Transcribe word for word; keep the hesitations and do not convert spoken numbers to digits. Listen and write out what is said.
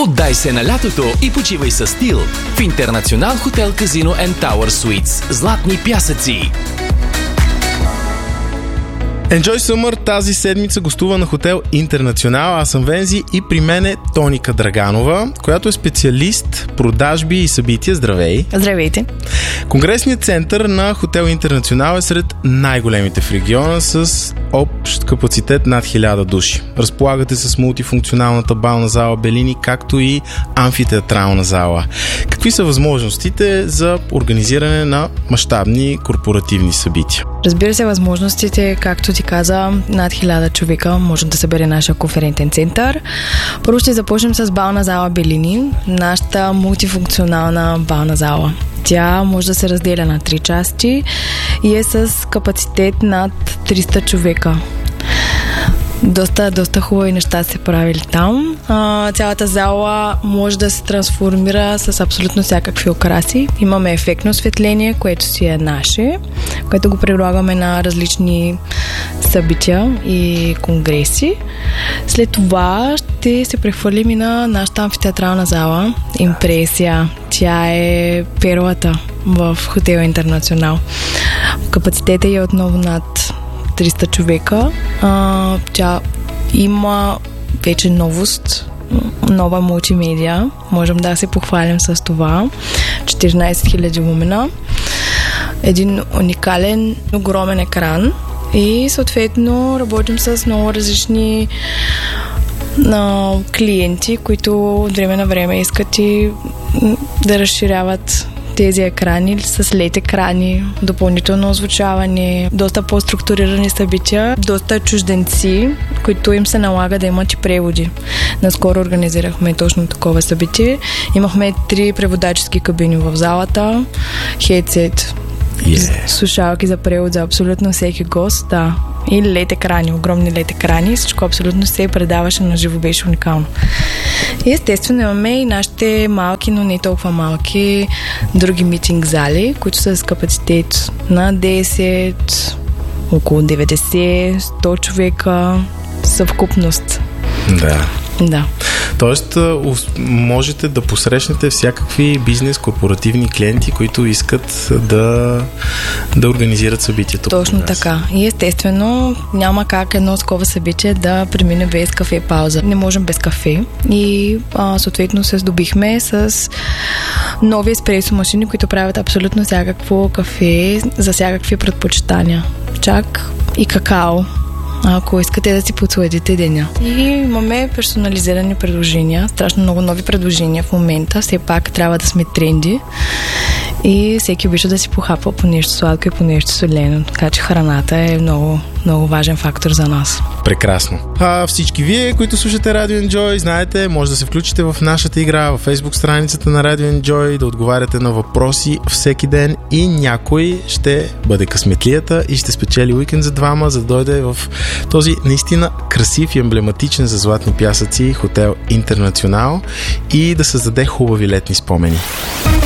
Отдай се на лятото и почивай със стил в Интернационал хотел Казино енд Тауър Суитс. Златни пясъци. Enjoy Summer тази седмица гостува на хотел Интернационал. Аз съм Вензи и при мен е Тоника Драганова, която е специалист продажби и събития. Здравей! Здравейте! Конгресният център на хотел Интернационал е сред най-големите в региона с общ капацитет над хиляда души. Разполагате с мултифункционалната бална зала Белини, както и амфитеатрална зала. Какви са възможностите за организиране на мащабни корпоративни събития? Разбира се, възможностите, както ти каза, над хиляда човека може да събере нашия конферентен център. Първо ще започнем с бална зала Белини, нашата мултифункционална бална зала. Тя може да се разделя на три части и е с капацитет над триста човека. Доста, доста хубави неща се правили там. А, цялата зала може да се трансформира с абсолютно всякакви украси. Имаме ефектно осветление, което си е наше, което го предлагаме на различни събития и конгреси. След това ще се прехвърлим и на нашата амфитеатрална зала Импресия. Тя е перлата в хотел Интернационал. Капацитетът е отново над триста човека. А, тя има вече новост, нова мултимедия. Можем да се похвалим с това. четиринайсет хиляди лумена. Един уникален, огромен екран. И съответно работим с много различни а, клиенти, които от време на време искат и да разширяват тези екрани с лед екрани, допълнително озвучаване, доста по-структурирани събития, доста чужденци, които им се налага да имат и преводи. Наскоро организирахме точно такова събитие. Имахме три преводачески кабини в залата, хедсет, yeah. слушалки за превод за абсолютно всеки гост, да. И лед екрани, огромни лед екрани. Всичко абсолютно се предаваше на живо, беше уникално. И естествено имаме и нашите малки, но не толкова малки други митинг зали, които са с капацитет на десет, около деветдесет, сто човека, съвкупност. Да. Да. Тоест, можете да посрещнете всякакви бизнес, корпоративни клиенти, които искат да, да организират събитието. Точно така. И естествено няма как едно такова събитие да премине без кафе пауза. Не можем без кафе. И а, съответно се здобихме с нови еспресо машини, които правят абсолютно всякакво кафе за всякакви предпочитания. Чак и какао, ако искате да си подсладите деня. И имаме персонализирани предложения, страшно много нови предложения в момента. Все пак трябва да сме тренди и всеки обича да си похапва по нещо сладко и по нещо солено. Така че храната е много, много важен фактор за нас. Прекрасно. А всички вие, които слушате Radio Enjoy, знаете, може да се включите в нашата игра в Facebook страницата на Radio Enjoy, да отговаряте на въпроси всеки ден и някой ще бъде късметлията и ще спечели уикенд за двама, за да дойде в този наистина красив и емблематичен за златни пясъци хотел Интернационал и да създаде хубави летни спомени.